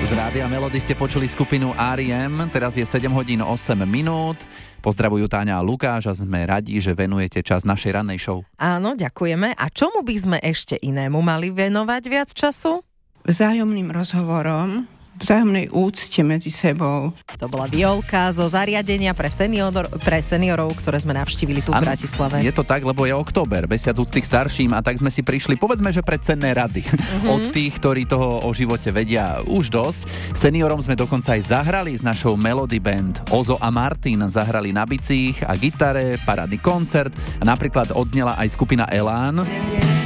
Z Rádia Melody ste počuli skupinu R.E.M. Teraz je 7 hodín 8 minút. Pozdravujú Táňa a Lukáš a sme radi, že venujete čas našej rannej show. Áno, ďakujeme. A čomu by sme ešte inému mali venovať viac času? Vzájomným rozhovorom, vzájomnej úcte medzi sebou. To bola Violka zo zariadenia pre seniorov, ktoré sme navštívili tu v Bratislave. Je to tak, lebo je október, mesiac úcty k starším a tak sme si prišli, povedzme, že pre cenné rady od tých, ktorí toho o živote vedia už dosť. Seniorom sme dokonca aj zahrali s našou Melody Band. Ozo a Martin zahrali na bicích a gitare, parádny koncert a napríklad odznela aj skupina Elán.